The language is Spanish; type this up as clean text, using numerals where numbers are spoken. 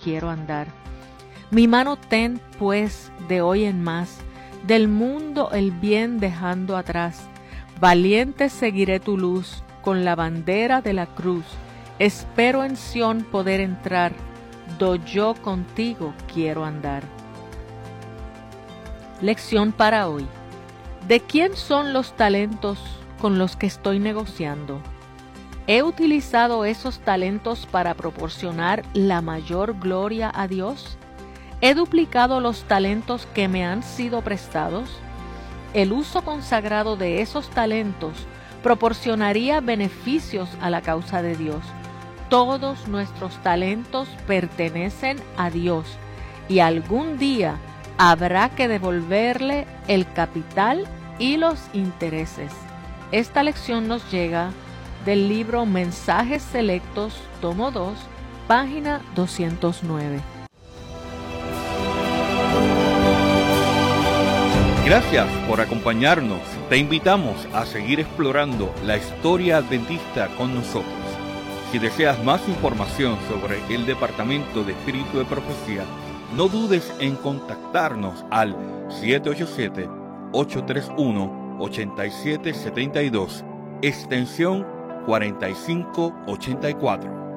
quiero andar. Mi mano ten, pues, de hoy en más, del mundo el bien dejando atrás. Valiente seguiré tu luz, con la bandera de la cruz. Espero en Sión poder entrar, do yo contigo quiero andar. Lección para hoy. ¿De quién son los talentos con los que estoy negociando? ¿He utilizado esos talentos para proporcionar la mayor gloria a Dios? ¿He duplicado los talentos que me han sido prestados? El uso consagrado de esos talentos proporcionaría beneficios a la causa de Dios. Todos nuestros talentos pertenecen a Dios y algún día habrá que devolverle el capital y los intereses. Esta lección nos llega del libro Mensajes Selectos, tomo 2, página 209. Gracias por acompañarnos. Te invitamos a seguir explorando la historia adventista con nosotros. Si deseas más información sobre el Departamento de Espíritu de Profecía, no dudes en contactarnos al 787-831-8772, extensión 4584.